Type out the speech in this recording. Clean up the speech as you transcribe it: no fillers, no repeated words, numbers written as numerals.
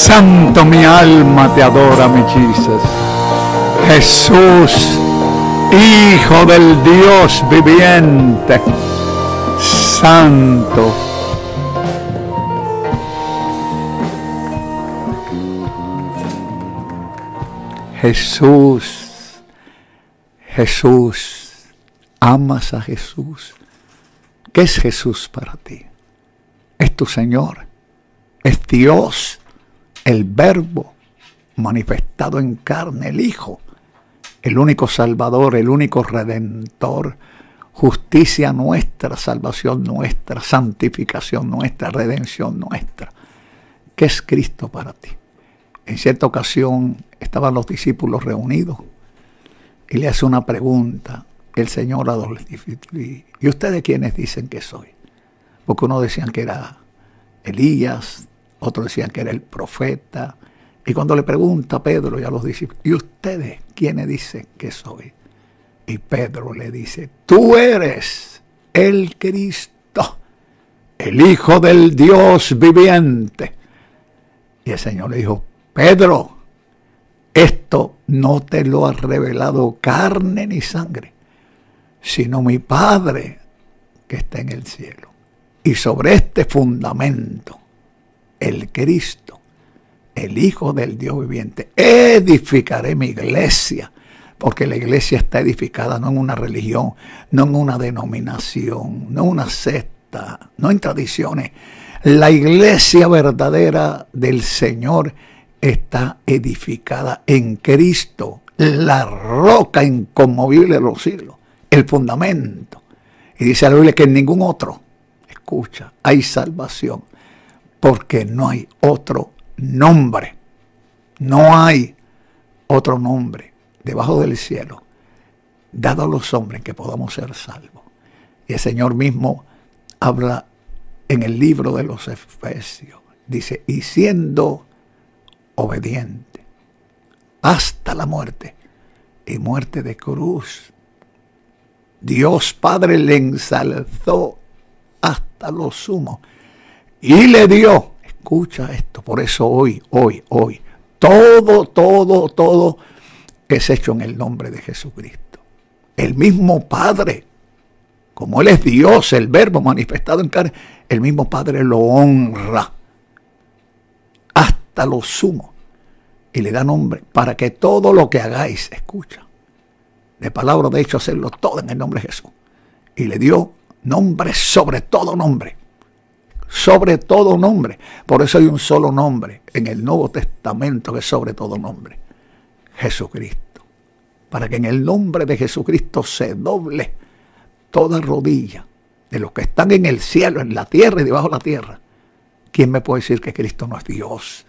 Santo, mi alma te adora, mi Jesus. Jesús, Hijo del Dios viviente, Santo. Jesús, Jesús, amas a Jesús. ¿Qué es Jesús para ti? Es tu Señor, es Dios, el Verbo manifestado en carne, el Hijo, el único Salvador, el único Redentor, justicia nuestra, salvación nuestra, santificación nuestra, redención nuestra. ¿Qué es Cristo para ti? En cierta ocasión estaban los discípulos reunidos y le hace una pregunta el Señor a los discípulos: ¿y ustedes quiénes dicen que soy? Porque unos decían que era Elías, otros decían que era el profeta. Y cuando le pregunta a Pedro y a los discípulos: ¿y ustedes quiénes dicen que soy? Y Pedro le dice: tú eres el Cristo, el Hijo del Dios viviente. Y el Señor le dijo: Pedro, esto no te lo ha revelado carne ni sangre, sino mi Padre que está en el cielo. Y sobre este fundamento, el Cristo, el Hijo del Dios viviente, edificaré mi iglesia. Porque la iglesia está edificada no en una religión, no en una denominación, no en una secta, no en tradiciones. La iglesia verdadera del Señor está edificada en Cristo, la roca inconmovible de los siglos, el fundamento. Y dice la Biblia que en ningún otro, escucha, hay salvación, porque no hay otro nombre, no hay otro nombre debajo del cielo dado a los hombres que podamos ser salvos. Y el Señor mismo habla en el libro de los Efesios, dice: y siendo obediente hasta la muerte, y muerte de cruz, Dios Padre le ensalzó hasta lo sumo y le dio, escucha esto, por eso hoy, todo es hecho en el nombre de Jesucristo. El mismo Padre, como Él es Dios, el Verbo manifestado en carne, el mismo Padre lo honra hasta lo sumo y le da nombre para que todo lo que hagáis, escucha, de palabra de hecho hacerlo todo en el nombre de Jesús. Y le dio nombre sobre todo nombre. Sobre todo nombre. Por eso hay un solo nombre en el Nuevo Testamento que es sobre todo nombre: Jesucristo. Para que en el nombre de Jesucristo se doble toda rodilla de los que están en el cielo, en la tierra y debajo de la tierra. ¿Quién me puede decir que Cristo no es Dios?